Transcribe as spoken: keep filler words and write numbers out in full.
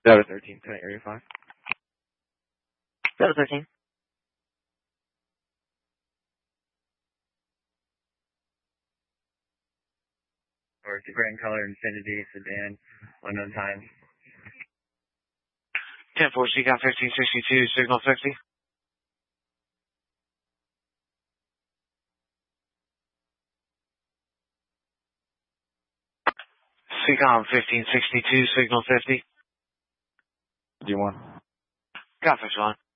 Delta thirteen, ten area five. Delta thirteen. Or Grand Color Infinity Sedan, unknown time. ten four, C COM fifteen sixty-two, signal fifty. C COM fifteen sixty-two, signal fifty. D one. Got fish on.